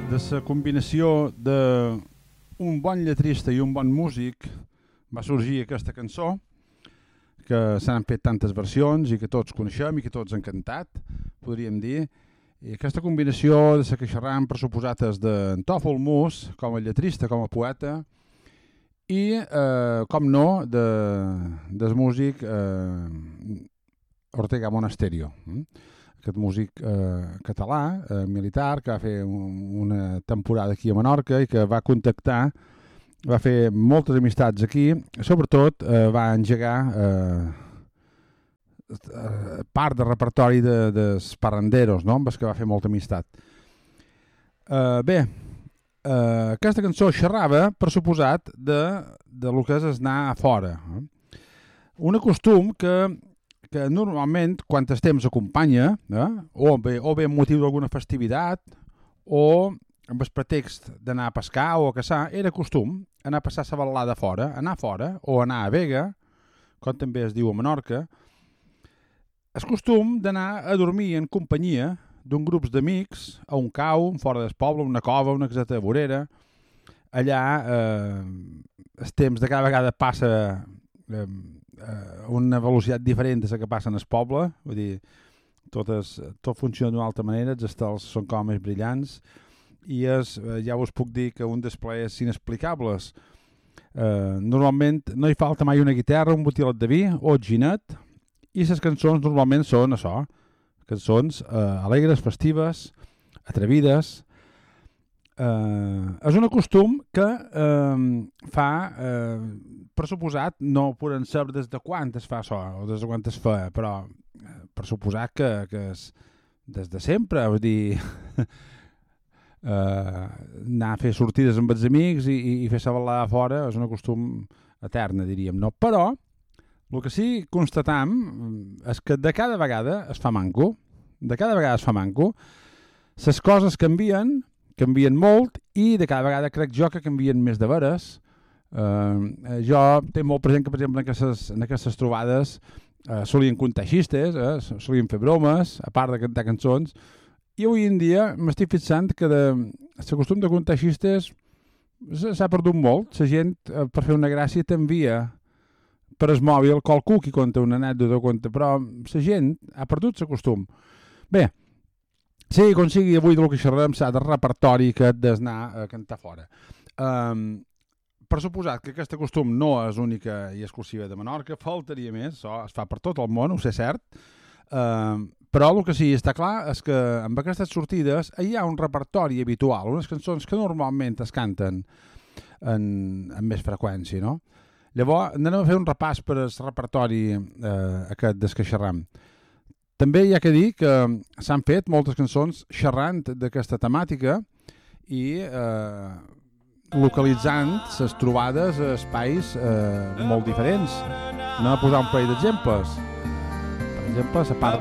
de la combinació d'un bon lletrista i un bon músic va sorgir aquesta cançó, que s'han fet tantes versions i que tots coneixem i que tots han cantat, podríem dir. I aquesta combinació de la que xerram per suposat és d'en Tòfol Mus, com a lletrista, com a poeta, i, com no, del músic Ortega Monasterio, aquest músic català, militar, que va fer una temporada aquí a Menorca i que va contactar, va fer moltes amistats aquí, sobretot va engegar part del repertori dels parranderos, no? amb els que va fer molta amistat. Bé, aquesta cançó xerrava, per suposat, de lo que és anar a fora. Un costum que normalment, quan el temps acompanya, o bé amb motiu d'alguna festivitat, o amb el pretext d'anar a pescar o a caçar, era costum anar a passar la velada fora, anar fora, o anar a Vega, com també es diu a Menorca. És costum d'anar a dormir en companyia d'un grup d'amics a un cau, fora del poble, una cova, una caseta de vorera. Allà el temps de cada vegada passa a una velocitat diferent de la que passa en el poble, vull dir, tot funciona d'una altra manera, els estels són com més brillants, i ja us puc dir que un dels plaers inexplicables. Normalment no hi falta mai una guitarra, un botilet de vi o ginet, i les cançons normalment són això, cançons alegres, festives, atrevides. És un costum que fa, per suposat, no podem saber des de quan es fa això, o des de quan es fa, però per suposat que és des de sempre, vull dir, anar a fer sortides amb els amics i fer la balada fora és un costum etern, diríem, no? Però el que sí constatam és que de cada vegada es fa manco. De cada vegada es fa manco. Les coses canvien molt i de cada vegada crec jo que canvien més de veres. Jo tinc molt present que, per exemple, en aquestes trobades solien contar xistes, solien fer bromes, a part de cantar cançons, i avui en dia m'estic fixant que el costum de contar xistes s'ha perdut molt. La gent, per fer una gràcia, t'envia per el mòbil qualcú qui conta una anècdota, però la gent ha perdut el costum. Bé, sigui com sigui, avui del que xerrem s'ha de repertori que has d'anar a cantar fora. Per suposat que aquest costum no és única i exclusiva de Menorca, faltaria més, això es fa per tot el món, ho sé cert, però el que sí està clar és que amb aquestes sortides hi ha un repertori habitual, unes cançons que normalment es canten amb més freqüència, no? Llavors, anem a fer un repàs per al repertori aquest des que xerram. També hi ha que dir que s'han fet moltes cançons xerrant d'aquesta temàtica i localitzant les trobades a espais molt diferents. Anem a posar un parell d'exemples. Per exemple, la part